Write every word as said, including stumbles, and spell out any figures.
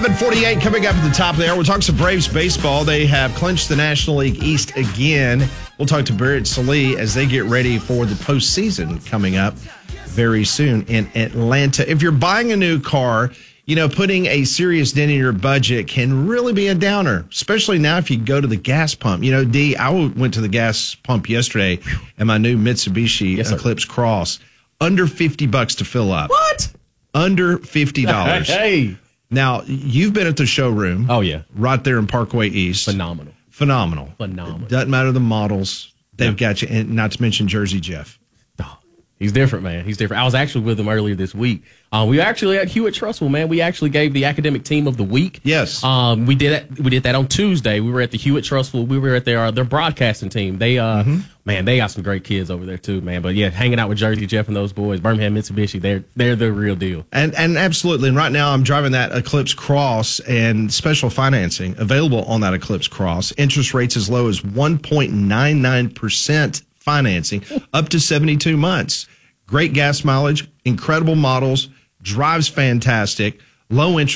eleven forty-eight coming up at the top of the hour. We'll talk some Braves baseball. They have clinched the National League East again. We'll talk to Barrett Sallee as they get ready for the postseason coming up very soon in Atlanta. If you're buying a new car, you know, putting a serious dent in your budget can really be a downer, especially now if you go to the gas pump. You know, D, I went to the gas pump yesterday in my new Mitsubishi yes, Eclipse Cross. Under fifty bucks to fill up. What? Under fifty dollars. Hey. Now, you've been at the showroom. Oh, yeah. Right there in Parkway East. Phenomenal. Phenomenal. Phenomenal. It doesn't matter the models. They've yeah. got you, and not to mention Jersey Jeff. Oh, he's different, man. He's different. I was actually with him earlier this week. Uh, we actually at Hewitt Trussville, man. We actually gave the academic team of the week. Yes. Um, we did that. We did that on Tuesday. We were at the Hewitt Trussville. We were at their uh, their broadcasting team. They, uh, mm-hmm. man, they got some great kids over there too, man. But yeah, hanging out with Jersey Jeff and those boys, Birmingham Mitsubishi, they're they're the real deal. And and absolutely. And right now, I'm driving that Eclipse Cross, and special financing available on that Eclipse Cross. Interest rates as low as one point nine nine percent financing, up to seventy-two months. Great gas mileage, incredible models. Drives fantastic, low interest.